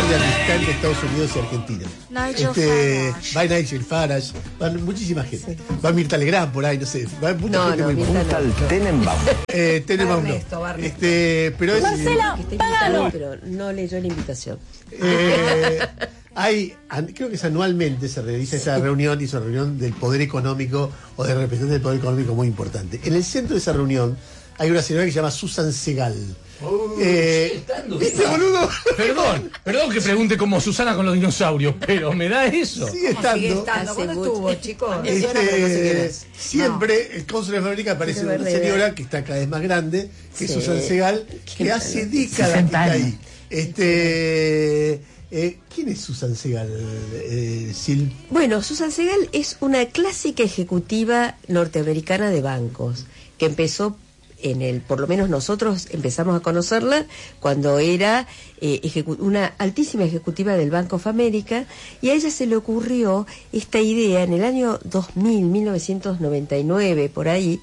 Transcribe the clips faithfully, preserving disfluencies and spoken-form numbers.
de amistad entre Estados Unidos y Argentina. Nigel este, Farage. Va Nigel Farage, van muchísima gente. Sí. Va Mirta Legrand por ahí, no sé. Va mucha no, gente no, muy importante. Tenenbaum. Eh, Tenenbaum no. Este, pero es, Marcela, págalo. Pero no leyó la invitación. Eh, hay, creo que es anualmente se realiza esa reunión, y es una reunión del poder económico o de representantes del poder económico muy importante. En el centro de esa reunión hay una señora que se llama Susan Segal. Oh, eh, ¿Viste, boludo? Perdón, perdón que pregunte como Susana con los dinosaurios, pero me da eso. Sigue estando. Sigue estando. ¿Cuándo estuvo, chicos? Este, siempre no. El cónsul de América aparece una señora que está cada vez más grande, que sí. es Susan Segal, que hace décadas que está ahí. Este, eh, ¿Quién es Susan Segal, eh, Sil? Bueno, Susan Segal es una clásica ejecutiva norteamericana de bancos, que empezó en el, por lo menos nosotros empezamos a conocerla cuando era eh, ejecu- una altísima ejecutiva del Bank of America, y a ella se le ocurrió esta idea en el año dos mil, mil novecientos noventa y nueve, por ahí,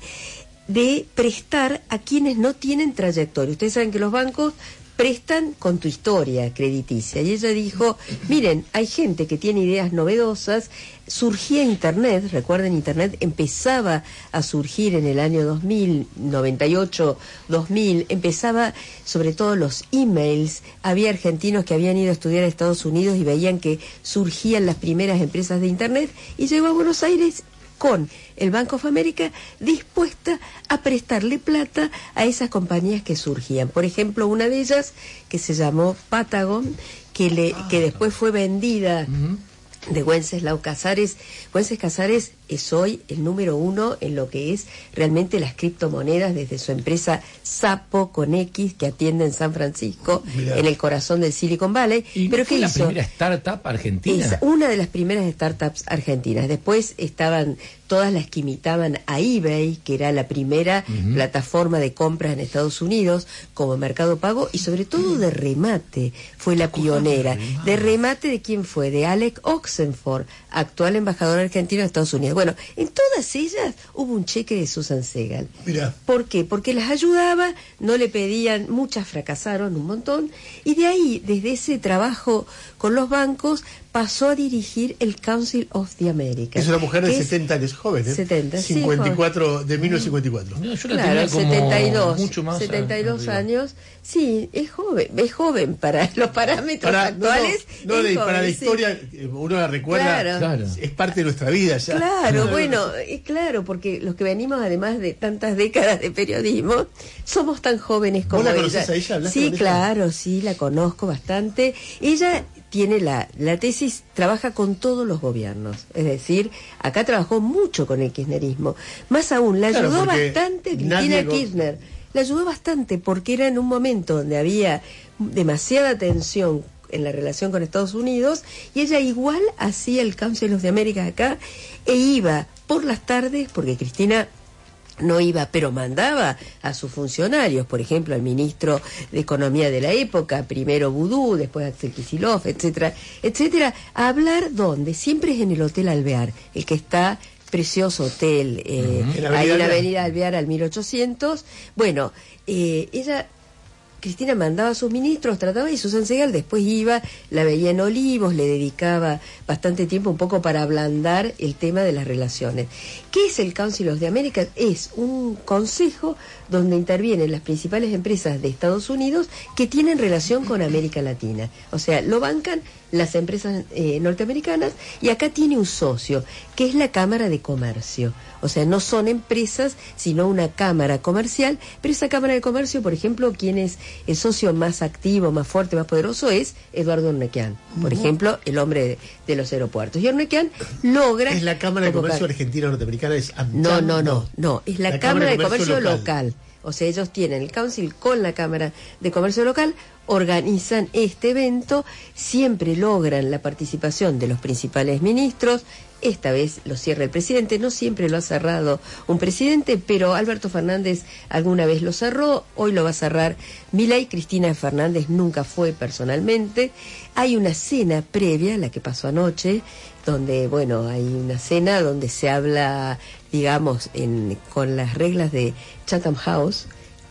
de prestar a quienes no tienen trayectoria. Ustedes saben que los bancos prestan con tu historia crediticia, y ella dijo, miren, hay gente que tiene ideas novedosas. Surgía Internet, recuerden, Internet empezaba a surgir en el año dos mil, noventa y ocho, dos mil, empezaba sobre todo los emails. Había argentinos que habían ido a estudiar a Estados Unidos y veían que surgían las primeras empresas de Internet, y llegó a Buenos Aires con el Bank of America dispuesta a prestarle plata a esas compañías que surgían. Por ejemplo, una de ellas que se llamó Patagon, que, le, ah, que después fue vendida uh-huh. de Wenceslao Casares. Wences Casares es hoy el número uno en lo que es realmente las criptomonedas, desde su empresa Sapo con X, que atiende en San Francisco, Mirá. en el corazón del Silicon Valley. ¿Y pero no fue qué la hizo? primera startup argentina? Es una de las primeras startups argentinas. Después estaban todas las que imitaban a eBay, que era la primera uh-huh. plataforma de compras en Estados Unidos como Mercado Pago, y sobre todo de remate. Fue la pionera. ¿De remate de quién fue? De Alec Oxenford, actual embajador argentino de Estados Unidos. Bueno, en todas ellas hubo un cheque de Susan Segal. Mirá. ¿Por qué? Porque las ayudaba, no le pedían, muchas fracasaron un montón, y de ahí, desde ese trabajo con los bancos, pasó a dirigir el Council of the Americas. Es una mujer de setenta años, joven, ¿eh? setenta, cincuenta y cuatro, sí, de mil novecientos cincuenta y cuatro. No, yo la claro, tenía como setenta y dos, mucho más setenta y dos arriba. años. Sí, es joven, es joven para los parámetros para, actuales. No, no, no, es para joven, la sí. historia, uno la recuerda, Claro. Claro. es parte de nuestra vida ya. Claro, bueno, y claro, porque los que venimos además de tantas décadas de periodismo, somos tan jóvenes como ¿Vos la ella. conocés a ella? ¿Hablaste Sí, con ella? Claro, sí, la conozco bastante. Ella tiene la, la tesis, trabaja con todos los gobiernos, es decir, acá trabajó mucho con el kirchnerismo. Más aún, la Claro, ayudó porque bastante a nadie Cristina go- Kirchner. La ayudó bastante porque era en un momento donde había demasiada tensión en la relación con Estados Unidos, y ella igual hacía el Council of the Americas acá, e iba por las tardes, porque Cristina no iba, pero mandaba a sus funcionarios, por ejemplo, al ministro de Economía de la época, primero Vudú, después Axel Kicillof, etcétera, etcétera, a hablar ¿dónde? Siempre es en el Hotel Alvear, el que está, precioso hotel, eh, Uh-huh. En ahí en la Avenida avenida Alvear al mil ochocientos. Bueno, eh, ella... Cristina mandaba a sus ministros, trataba, y Susan Segal después iba, la veía en Olivos, le dedicaba bastante tiempo un poco para ablandar el tema de las relaciones. ¿Qué es el Council of the Americas? Es un consejo donde intervienen las principales empresas de Estados Unidos que tienen relación con América Latina. O sea, lo bancan las empresas eh, norteamericanas, y acá tiene un socio, que es la Cámara de Comercio. O sea, no son empresas, sino una cámara comercial, pero esa Cámara de Comercio, por ejemplo, quien es el socio más activo, más fuerte, más poderoso, es Eduardo Ornequian, por uh-huh. ejemplo, el hombre de, de los aeropuertos. Y Ornequian logra... ¿Es la Cámara de convocar... Comercio Argentina Norteamericana? Es AmCham? No, no, no, no, es la, la Cámara, Cámara de Comercio, Comercio local. local. O sea, ellos tienen el council con la Cámara de Comercio local, organizan este evento, siempre logran la participación de los principales ministros. Esta vez lo cierra el presidente, no siempre lo ha cerrado un presidente, pero Alberto Fernández alguna vez lo cerró, hoy lo va a cerrar Milei. Cristina Fernández nunca fue personalmente. Hay una cena previa, la que pasó anoche, donde, bueno, hay una cena donde se habla, digamos, en, con las reglas de Chatham House,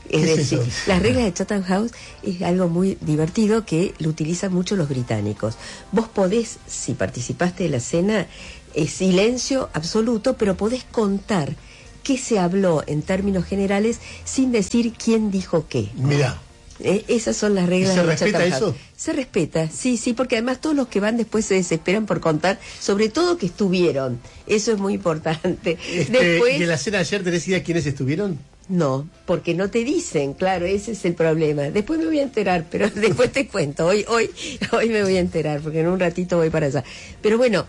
Es decir, es las reglas de Chatham House es algo muy divertido que lo utilizan mucho los británicos. Vos podés, si participaste de la cena, es silencio absoluto, pero podés contar qué se habló en términos generales sin decir quién dijo qué. Mirá. Eh, esas son las reglas ¿Y se de respeta Chatham House. eso? Se respeta, sí, sí, porque además todos los que van después se desesperan por contar, sobre todo que estuvieron. Eso es muy importante. Este, Después, ¿Y en la cena de ayer tenés idea quiénes estuvieron? no, porque no te dicen, claro, ese es el problema. Después me voy a enterar, pero después te cuento. Hoy, hoy, hoy me voy a enterar, porque en un ratito voy para allá. Pero bueno,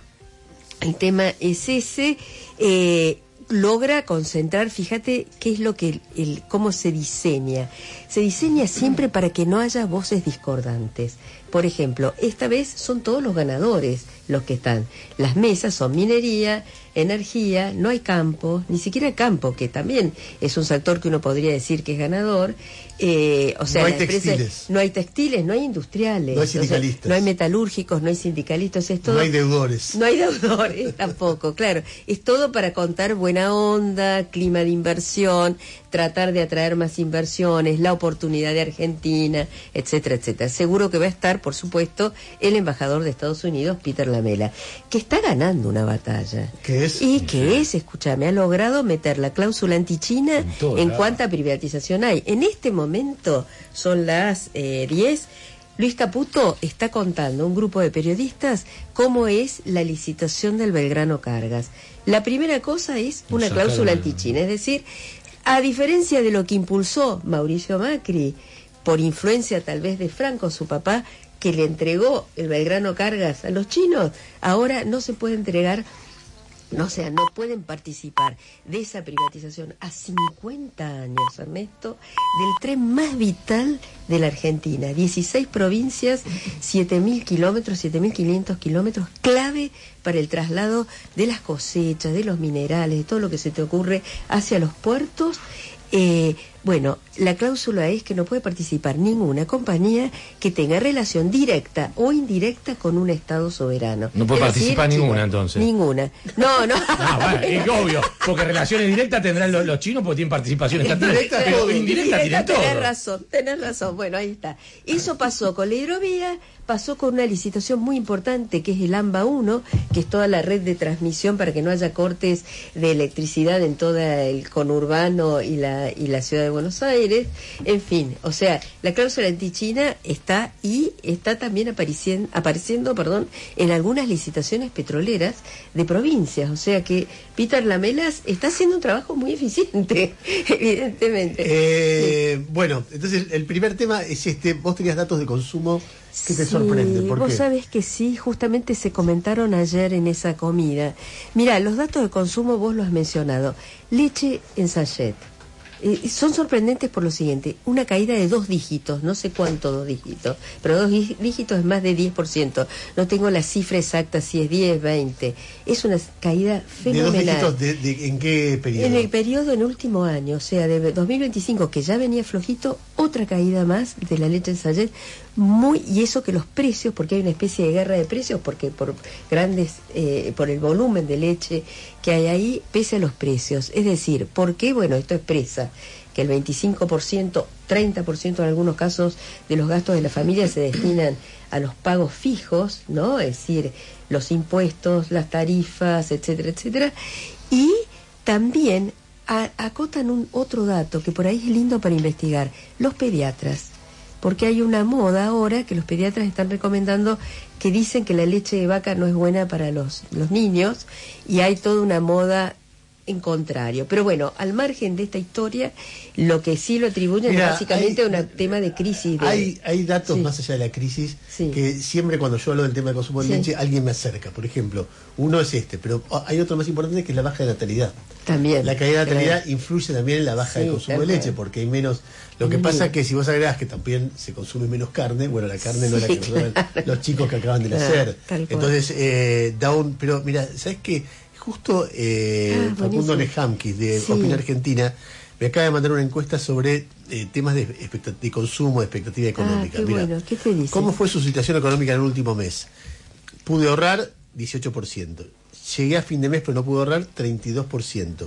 el tema es ese. Eh, logra concentrar, fíjate qué es lo que el, el cómo se diseña. Se diseña siempre para que no haya voces discordantes. Por ejemplo, esta vez son todos los ganadores los que están. Las mesas son minería, energía, no hay campo, ni siquiera campo, que también es un sector que uno podría decir que es ganador. Eh, o sea, no hay la empresa, textiles. No hay textiles, no hay industriales. No hay sindicalistas. O sea, no hay metalúrgicos, no hay sindicalistas, es todo. No hay deudores. No hay deudores tampoco, claro. Es todo para contar buena onda, clima de inversión, tratar de atraer más inversiones, la oportunidad de Argentina, etcétera, etcétera. Seguro que va a estar, por supuesto, el embajador de Estados Unidos, Peter Lamela, que está ganando una batalla. ¿Qué es? Y que es, escúchame, ha logrado meter la cláusula antichina en, en cuánta privatización hay. En este momento, son las eh, diez, Luis Caputo está contando a un grupo de periodistas cómo es la licitación del Belgrano Cargas. La primera cosa es una cláusula antichina, es decir, a diferencia de lo que impulsó Mauricio Macri, por influencia tal vez de Franco, su papá, que le entregó el Belgrano Cargas a los chinos, ahora no se puede entregar, no, o sea, no pueden participar de esa privatización a cincuenta años, Ernesto, del tren más vital de la Argentina. dieciséis provincias, siete mil kilómetros, siete mil quinientos kilómetros, clave para el traslado de las cosechas, de los minerales, de todo lo que se te ocurre hacia los puertos. Eh, bueno, la cláusula es que no puede participar ninguna compañía que tenga relación directa o indirecta con un Estado soberano. No puede Es participar decir, ninguna, China, entonces. Ninguna. No, no. Ah, bueno, es obvio, porque relaciones directas tendrán los, los chinos porque tienen participación estatal, Indirecta, pero todo. indirecta tienen todo. Tenés razón, tenés razón. Bueno, ahí está. Eso pasó con la hidrovía, pasó con una licitación muy importante que es el AMBA uno, que es toda la red de transmisión para que no haya cortes de electricidad en todo el conurbano y la, y la ciudad de Buenos Aires. En fin, o sea, la cláusula antichina está y está también apareciendo, apareciendo perdón, en algunas licitaciones petroleras de provincias. O sea que Peter Lamelas está haciendo un trabajo muy eficiente, evidentemente. Eh, sí. Bueno, entonces el primer tema es este, vos tenías datos de consumo que te sí, sorprenden. ¿Por vos qué? sabés que sí, justamente se comentaron ayer en esa comida. Mirá, los datos de consumo vos los has mencionado. Leche en sachet. Eh, son sorprendentes por lo siguiente, una caída de dos dígitos, no sé cuánto dos dígitos, pero dos dígitos es más de diez por ciento, no tengo la cifra exacta si es diez, veinte, es una caída fenomenal. ¿De dos dígitos de, de, en qué periodo? En el periodo, en el último año, o sea, de dos mil veinticinco, que ya venía flojito, otra caída más de la leche en sachet, muy, y eso que los precios, porque hay una especie de guerra de precios, porque por grandes, eh, por el volumen de leche que hay ahí, pese a los precios. Es decir, ¿por qué? Bueno, esto expresa que el veinticinco por ciento, treinta por ciento en algunos casos de los gastos de la familia se destinan a los pagos fijos, ¿no? Es decir, los impuestos, las tarifas, etcétera, etcétera. Y también a, acotan un otro dato que por ahí es lindo para investigar, los pediatras. Porque hay una moda ahora que los pediatras están recomendando, que dicen que la leche de vaca no es buena para los, los niños, y hay toda una moda en contrario. Pero bueno, al margen de esta historia, lo que sí lo atribuyen Mira, es básicamente hay, a un tema de crisis. De... Hay, hay datos sí. más allá de la crisis, sí. que siempre cuando yo hablo del tema de consumo de sí. leche, alguien me acerca. Por ejemplo, uno es este, pero hay otro más importante que es la baja de natalidad. También. La caída de natalidad claro. influye también en la baja sí, de consumo de leche, porque hay menos... Lo que pasa es que si vos agregás que también se consume menos carne, bueno, la carne sí, no es la que consumen claro. los chicos que acaban de nacer. Claro, Entonces, eh, da un... Pero mira, ¿sabes qué? Justo eh, ah, Facundo Lehamkis de sí. Opinión Argentina me acaba de mandar una encuesta sobre eh, temas de, de consumo, de expectativa económica. Ah, qué Mirá, bueno. ¿Qué te dice? ¿Cómo fue su situación económica en el último mes? Pude ahorrar dieciocho por ciento. Llegué a fin de mes pero no pude ahorrar treinta y dos por ciento.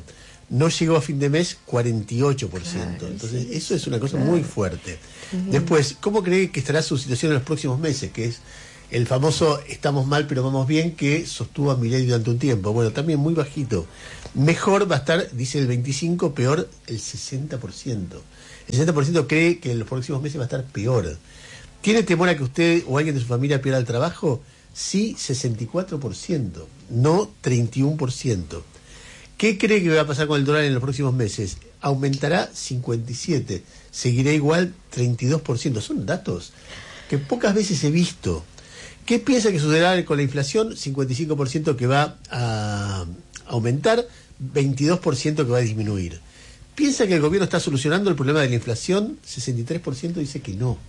no llegó a fin de mes cuarenta y ocho por ciento. Claro, Entonces, sí, eso es una cosa claro. muy fuerte. Uh-huh. Después, ¿cómo cree que estará su situación en los próximos meses? Que es el famoso estamos mal pero vamos bien, que sostuvo a Milei durante un tiempo. Bueno, también muy bajito. Mejor va a estar, dice el veinticinco por ciento, peor el sesenta por ciento. El sesenta por ciento cree que en los próximos meses va a estar peor. ¿Tiene temor a que usted o alguien de su familia pierda el trabajo? Sí, sesenta y cuatro por ciento, no treinta y uno por ciento. ¿Qué cree que va a pasar con el dólar en los próximos meses? Aumentará cincuenta y siete por ciento, seguirá igual treinta y dos por ciento. Son datos que pocas veces he visto. ¿Qué piensa que sucederá con la inflación? cincuenta y cinco por ciento que va a aumentar, veintidós por ciento que va a disminuir. ¿Piensa que el gobierno está solucionando el problema de la inflación? sesenta y tres por ciento dice que no.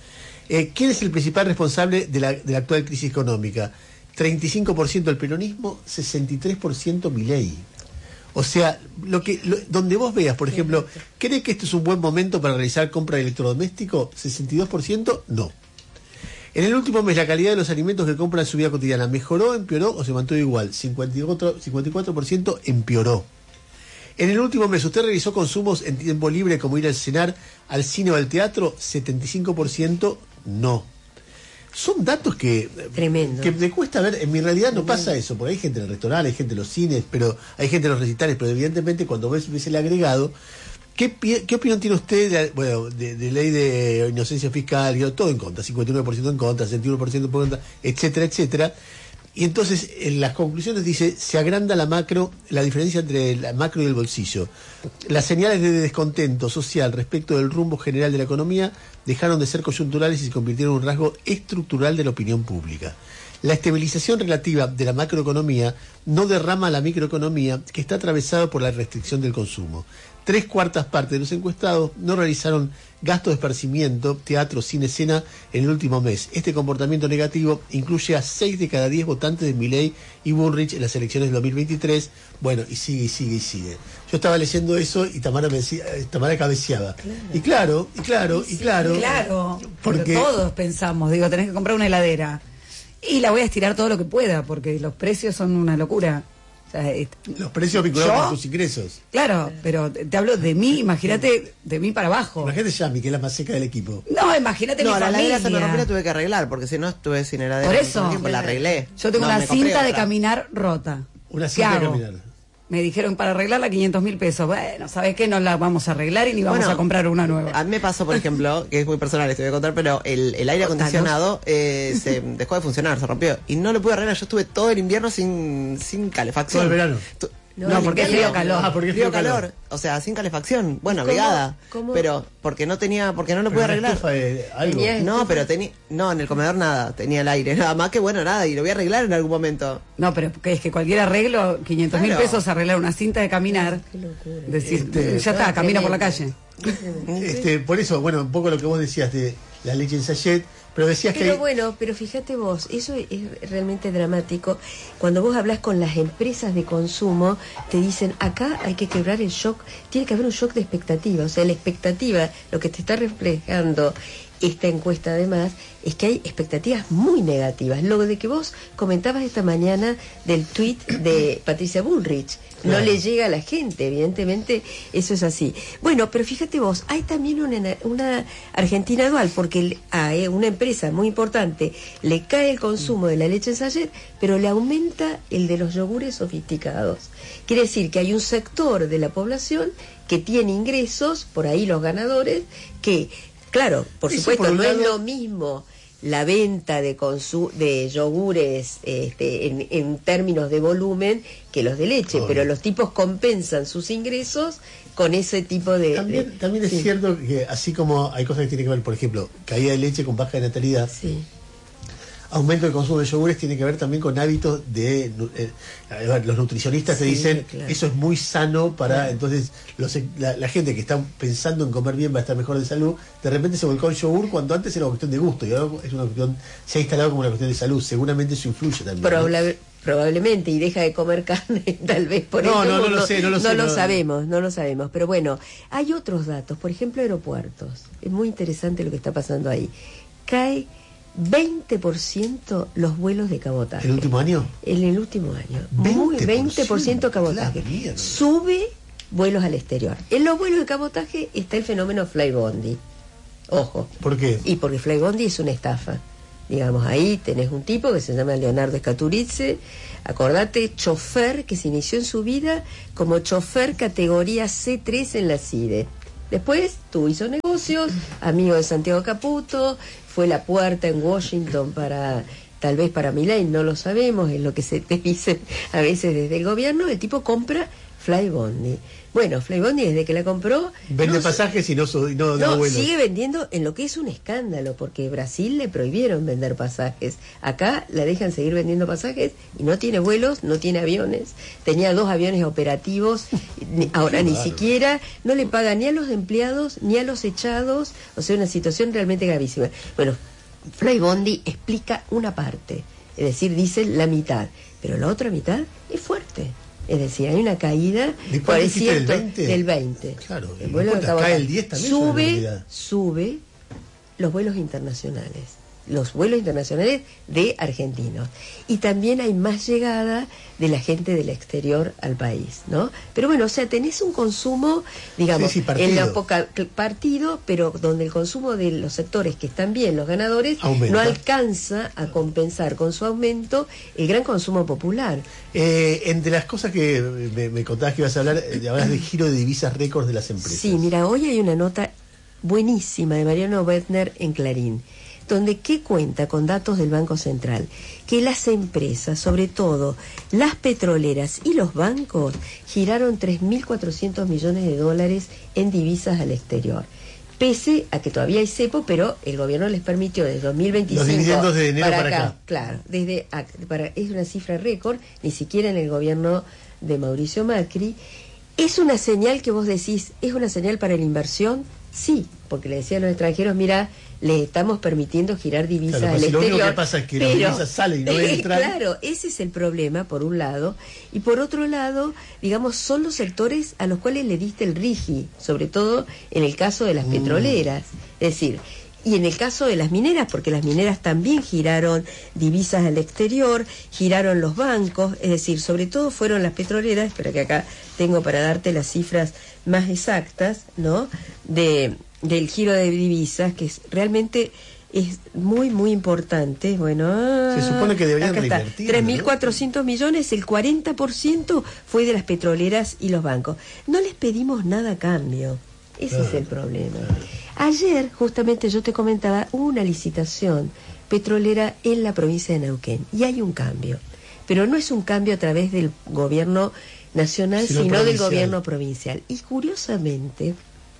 Eh, ¿Quién es el principal responsable de la, de la actual crisis económica? treinta y cinco por ciento el peronismo, sesenta y tres por ciento Milei. O sea, lo que, lo, donde vos veas, por ejemplo, ¿cree que este es un buen momento para realizar compra de electrodoméstico? sesenta y dos por ciento no. En el último mes, la calidad de los alimentos que compra en su vida cotidiana ¿mejoró, empeoró o se mantuvo igual? cincuenta y cuatro por ciento empeoró. En el último mes, ¿usted realizó consumos en tiempo libre como ir al cenar, al cine o al teatro? setenta y cinco por ciento no. Son datos que Tremendo. que me cuesta ver. En mi realidad no pasa eso, porque hay gente en el restaurante, hay gente en los cines, pero hay gente en los recitales, pero evidentemente cuando ves, ves el agregado, ¿qué, ¿qué opinión tiene usted de, bueno, de, de ley de inocencia fiscal? Todo en contra, cincuenta y nueve por ciento en contra, sesenta y uno por ciento en contra, etcétera, etcétera. Y entonces en las conclusiones dice, se agranda la macro, la diferencia entre la macro y el bolsillo. Las señales de descontento social respecto del rumbo general de la economía dejaron de ser coyunturales y se convirtieron en un rasgo estructural de la opinión pública. La estabilización relativa de la macroeconomía no derrama a la microeconomía, que está atravesada por la restricción del consumo. Tres cuartas partes de los encuestados no realizaron gasto de esparcimiento, teatro, cine, cena en el último mes. Este comportamiento negativo incluye a seis de cada diez votantes de Milei y Bullrich en las elecciones de dos mil veintitrés. Bueno, y sigue, y sigue, y sigue. Yo estaba leyendo eso y Tamara me decía, Tamara cabeceaba. Claro. Y claro, y claro, y claro. Claro, porque pero todos pensamos, digo, tenés que comprar una heladera. Y la voy a estirar todo lo que pueda, porque los precios son una locura. O sea, los precios vinculados con tus ingresos. Claro, pero te hablo de mí, imagínate, de mí para abajo. Imagínate Yami, que es la más seca del equipo. No, imagínate no, mi la familia. heladera se me rompió, la tuve que arreglar, porque si no estuve sin heladera. Por eso. Tiempo, la arreglé. Yo tengo no, una cinta de otra. caminar rota. Una cinta de caminar. Me dijeron para arreglarla quinientos mil pesos. Bueno, ¿sabes qué? No la vamos a arreglar y ni vamos bueno, a comprar una nueva. A mí me pasó, por ejemplo, que es muy personal, esto voy a contar, pero el, el aire acondicionado eh, se dejó de funcionar, se rompió. Y no lo pude arreglar. Yo estuve todo el invierno sin, sin calefacción. Todo el verano. Tu, No, no porque es frío calor. Ah, porque es frío frío calor. calor. O sea, sin calefacción. Bueno, ¿Cómo? abrigada. ¿Cómo? Pero porque no tenía, porque no lo pude Pero arreglar. estufa de algo. Tenía- No, pero tenía, no, en el comedor nada, tenía el aire, nada más que bueno, nada, y lo voy a arreglar en algún momento. No, pero que es que cualquier arreglo, quinientos mil Claro. pesos arreglar una cinta de caminar. Qué locura. Decir, Este, ya está, camina por la calle. Este, por eso, bueno, un poco lo que vos decías de la leche en sachet, pero decías Pero que... bueno, pero fíjate vos, eso es realmente dramático. Cuando vos hablas con las empresas de consumo, te dicen, acá hay que quebrar el shock, tiene que haber un shock de expectativa. O sea, la expectativa, lo que te está reflejando esta encuesta además, es que hay expectativas muy negativas. Lo de que vos comentabas esta mañana del tuit de Patricia Bullrich, no Claro. le llega a la gente, evidentemente eso es así. Bueno, pero fíjate vos, hay también una, una Argentina dual, porque a una empresa muy importante le cae el consumo de la leche en sachet, pero le aumenta el de los yogures sofisticados. Quiere decir que hay un sector de la población que tiene ingresos, por ahí los ganadores, que, claro, por Eso supuesto, por un no lado- es lo mismo la venta de consu de yogures este, en, en términos de volumen que los de leche, Obvio. pero los tipos compensan sus ingresos con ese tipo de... También, de- también es sí, cierto que así como hay cosas que tienen que ver, por ejemplo, caída de leche con baja de natalidad, sí. aumento del consumo de yogures tiene que ver también con hábitos de... eh, a ver, los nutricionistas te Sí, dicen, claro. eso es muy sano para... Claro. Entonces, los, la, la gente que está pensando en comer bien va a estar mejor de salud, de repente se volcó el yogur cuando antes era una cuestión de gusto y ahora es una cuestión, se ha instalado como una cuestión de salud. Seguramente eso influye también. ¿no? Probable- probablemente, y deja de comer carne, tal vez por No, eso. no, no lo sé, no lo sé, no. sabemos, no lo sabemos. Pero bueno, hay otros datos, por ejemplo, aeropuertos. Es muy interesante lo que está pasando ahí. Cae veinte por ciento los vuelos de cabotaje. ¿El último año? En el último año. veinte por ciento, Muy veinte por ciento cabotaje. la mierda. Sube vuelos al exterior. En los vuelos de cabotaje está el fenómeno Flybondi. Ojo. ¿Por qué? Y porque Flybondi es una estafa. Digamos, ahí tenés un tipo que se llama Leonardo Scaturizzi, acordate, chofer, que se inició en su vida como chofer categoría C tres en la CIDE. Después tú hizo negocios, amigo de Santiago Caputo, fue la puerta en Washington para, tal vez para Milei, no lo sabemos, es lo que se te dice a veces desde el gobierno. El tipo compra Flybondi. Bueno, Flybondi desde que la compró... Vende no, pasajes y no, y no, no, no vuelos. Sigue vendiendo, en lo que es un escándalo, porque Brasil le prohibieron vender pasajes. Acá la dejan seguir vendiendo pasajes y no tiene vuelos, no tiene aviones. Tenía dos aviones operativos, ni, ahora ni siquiera, no le paga ni a los empleados ni a los echados, o sea, una situación realmente gravísima. Bueno, Flybondi explica una parte, es decir, dice la mitad, pero la otra mitad es fuerte. Es decir, hay una caída por el ciento del veinte. Claro, el vuelo de cae el diez también. Sube, sube los vuelos internacionales. Los vuelos internacionales de argentinos. Y también hay más llegada de la gente del exterior al país, ¿no? Pero bueno, o sea, tenés un consumo, digamos, sí, sí, partido. en la poca partido, pero donde el consumo de los sectores que están bien, los ganadores, aumenta. No alcanza a compensar con su aumento el gran consumo popular. Eh, entre las cosas que me, me contabas que ibas a hablar, hablas de giro de divisas récords de las empresas. Sí, mira, hoy hay una nota buenísima de Mariano Bettner en Clarín, donde que cuenta con datos del Banco Central, que las empresas, sobre todo las petroleras y los bancos, giraron tres mil cuatrocientos millones de dólares en divisas al exterior. Pese a que todavía hay cepo, pero el gobierno les permitió desde dos mil veinticinco los dividendos de enero para, para acá, acá. Claro, desde para, es una cifra récord, ni siquiera en el gobierno de Mauricio Macri. ¿Es una señal que vos decís, es una señal para la inversión? Sí, porque le decían a los extranjeros, mira, les estamos permitiendo girar divisas claro, al si exterior. Lo único que pasa es que pero, las divisas salen y no entran. Claro, ese es el problema, por un lado. Y por otro lado, digamos, son los sectores a los cuales le diste el rigi, sobre todo en el caso de las mm. petroleras. Es decir, y en el caso de las mineras, porque las mineras también giraron divisas al exterior, giraron los bancos, es decir, sobre todo fueron las petroleras, espera que acá tengo para darte las cifras más exactas, ¿no?, de del giro de divisas, que es, realmente es muy, muy importante. Bueno, se supone que deberían reinvertir, tres mil cuatrocientos millones, el cuarenta por ciento fue de las petroleras y los bancos. No les pedimos nada a cambio. Ese claro, es el problema. Claro. Ayer, justamente, yo te comentaba, hubo una licitación petrolera en la provincia de Neuquén, y hay un cambio. Pero no es un cambio a través del gobierno nacional, sino, sino del gobierno provincial. Y curiosamente,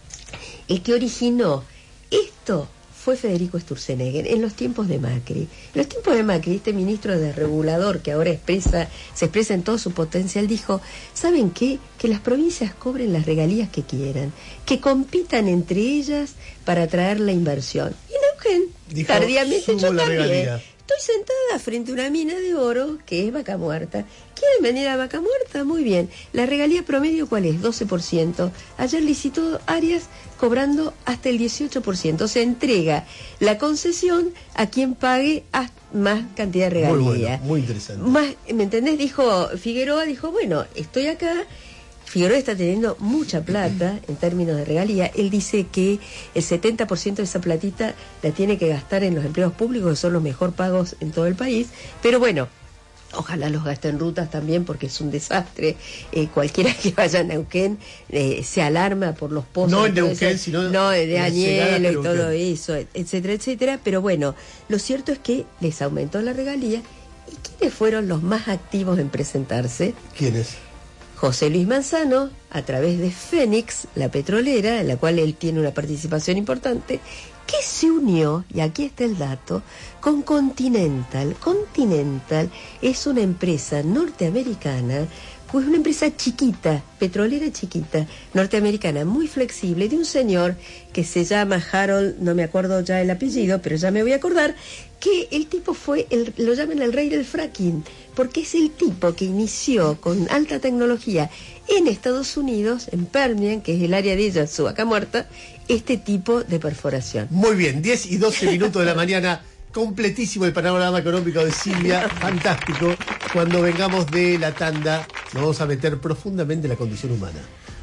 el que originó esto fue Federico Sturzenegger en los tiempos de Macri. En los tiempos de Macri, este ministro desregulador que ahora expresa, se expresa en todo su potencial, dijo, ¿saben qué? Que las provincias cobren las regalías que quieran, que compitan entre ellas para atraer la inversión. Y Neuquén, dijo, tardíamente yo también, regalía. Estoy sentada frente a una mina de oro que es Vaca Muerta. ¿Quieren venir a Vaca Muerta? Muy bien. La regalía promedio, ¿cuál es? doce por ciento. Ayer licitó Arias cobrando hasta el dieciocho por ciento. Se entrega la concesión a quien pague más cantidad de regalía. Muy bueno, muy interesante. Más, ¿me entendés? Dijo Figueroa, dijo, bueno, estoy acá. Figueroa está teniendo mucha plata en términos de regalía. Él dice que el setenta por ciento de esa platita la tiene que gastar en los empleos públicos, que son los mejor pagos en todo el país. Pero bueno, ojalá los gaste en rutas también, porque es un desastre. Eh, cualquiera que vaya a Neuquén eh, se alarma por los pozos. No en Neuquén, eso, sino no, de Añelo y todo Neuquén. eso, etcétera, etcétera. Pero bueno, lo cierto es que les aumentó la regalía. ¿Y quiénes fueron los más activos en presentarse? ¿Quiénes? José Luis Manzano, a través de Fénix, la petrolera, en la cual él tiene una participación importante, que se unió, y aquí está el dato, con Continental. Continental es una empresa norteamericana, pues una empresa chiquita, petrolera chiquita, norteamericana, muy flexible, de un señor que se llama Harold, no me acuerdo ya el apellido, pero ya me voy a acordar, que el tipo fue, el, lo llaman el rey del fracking, porque es el tipo que inició con alta tecnología en Estados Unidos, en Permian, que es el área de ella, su Vaca Muerta, este tipo de perforación. Muy bien, diez y doce minutos de la mañana, completísimo el panorama económico de Silvia, fantástico. Cuando vengamos de la tanda, nos vamos a meter profundamente en la condición humana.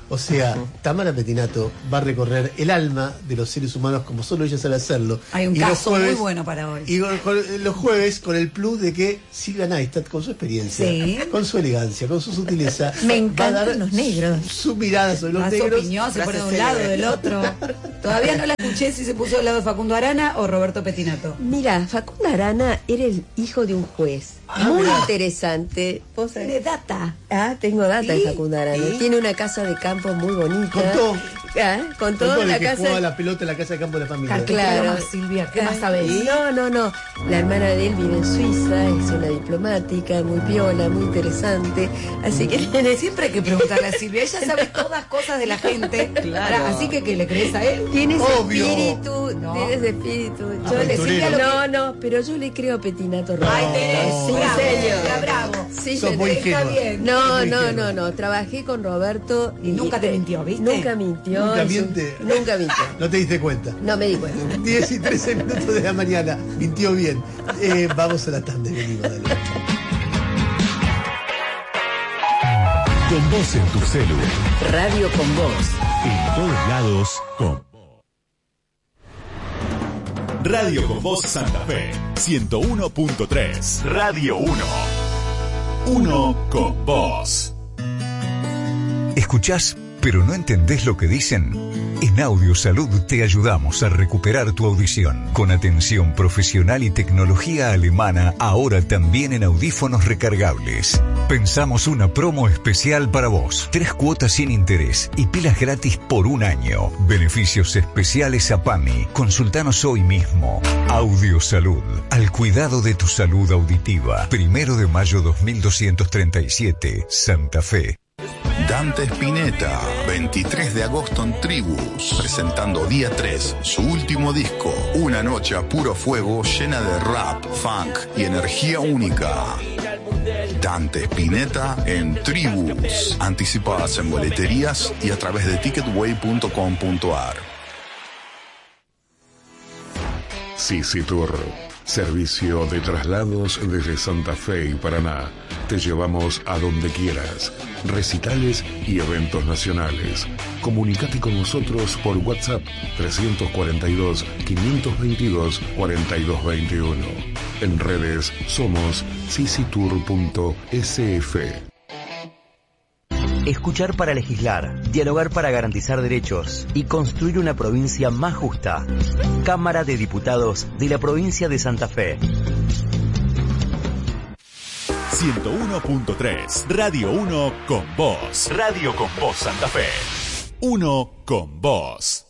O sea, Tamara Pettinato va a recorrer el alma de los seres humanos como solo ella sabe hacerlo. Hay un y caso jueves, muy bueno para hoy. Y con, con, los jueves con el plus de que Silvia Neistat, con su experiencia, sí. con su elegancia, con su sutileza, me encantan los negros. Su mirada sobre los Más negros. Opinión, se pone de un lado del otro. Todavía no la escuché si se puso al lado de Facundo Arana o Roberto Pettinato. Mira, Facundo Arana era el hijo de un juez. Ah, muy mira. interesante. ¿Vos ¿Tiene data? Ah, tengo data ¿Sí? de Facundo Arana. ¿Sí? Tiene una casa de campo muy bonita. Contó. ¿Ah? Con todo la que casa. Jugaba la pelota en la casa de campo de la familia. Ah, claro, más, Silvia, ¿qué más sabés? No, no, no. La hermana de él vive en Suiza, es una diplomática, muy piola, muy interesante. Así que siempre hay que preguntarle a Silvia. Ella sabe todas cosas de la gente. Claro. Así que, ¿qué le crees a él? Tienes Obvio. espíritu, no. tienes espíritu. Yo Ah, le Silvia, lo no, que... no, pero yo le creo a Pettinato Roberto. Ay, tenés. Sí, bravo, señor. bravo. Sí, Sos muy está ingenua. bien. No, no, no, no. Trabajé con Roberto y nunca te mintió, ¿viste? Nunca mintió. Nunca miente. Nunca mintió. No te diste cuenta. No me di cuenta. diez y trece minutos de la mañana. Mintió bien. Eh, vamos a la tanda. Venimos, dale. Con vos en tu celu. Radio con vos. En todos lados, con vos. Radio con vos Santa Fe. ciento uno punto tres. Radio uno. Uno con vos. ¿Escuchás, pero no entendés lo que dicen? En Audio Salud te ayudamos a recuperar tu audición. Con atención profesional y tecnología alemana, ahora también en audífonos recargables. Pensamos una promo especial para vos. Tres cuotas sin interés y pilas gratis por un año. Beneficios especiales a PAMI. Consultanos hoy mismo. Audio Salud. Al cuidado de tu salud auditiva. Primero de mayo dos mil doscientos treinta y siete. Santa Fe. Dante Spinetta, veintitrés de agosto en Tribus, presentando día tres, su último disco, una noche a puro fuego llena de rap, funk y energía única. Dante Spinetta en Tribus, anticipadas en boleterías y a través de ticketway punto com punto a r. Sisi Tour, servicio de traslados desde Santa Fe y Paraná. Te llevamos a donde quieras. Recitales y eventos nacionales. Comunicate con nosotros por WhatsApp trescientos cuarenta y dos, quinientos veintidós, cuarenta y dos veintiuno. En redes somos sisitour punto s f. Escuchar para legislar, dialogar para garantizar derechos y construir una provincia más justa. Cámara de Diputados de la provincia de Santa Fe. ciento uno punto tres. Radio uno con vos. Radio con vos Santa Fe. Uno con vos.